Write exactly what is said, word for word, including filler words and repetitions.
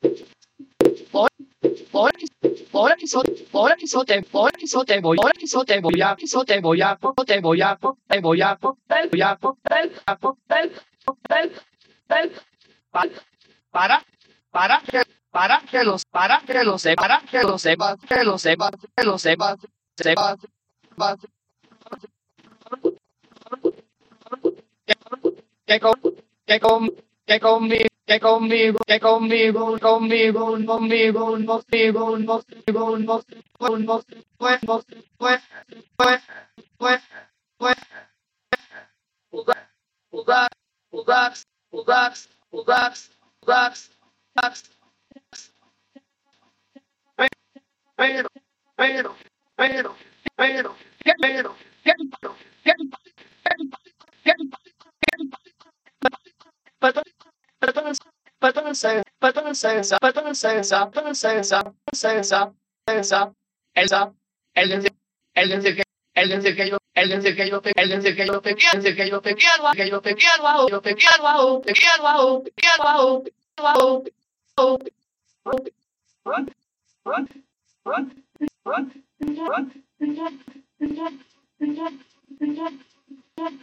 Por, por, por eso, por eso te, por eso te voy, por eso te voy a, eso te voy a, te voy a, te voy a, te voy a, te para, para que, para que los, para que lo sepa, para que lo sepa, que lo sepa, que lo sepa, sepa, sepa, que con, que con, que conmigo, que conmigo, que conmigo, conmigo, conmigo, conmigo, conmigo, conmigo, pues, pues, pues, pues, pues, pues, jugar, jugar, jugar, jugar, jugar, jugar, jugar, pero, pero, pero, pero, qué pero, qué pero, qué pero, qué pero, Pertenece, pertenece, pertenece, pertenece, pertenece, pertenece, esa, esa, el decir, el decir que, el decir que yo, el decir que yo te, el decir que yo te quiero, el decir que yo te quiero, que yo te quiero, yo te quiero, te quiero, te quiero, te quiero, te quiero,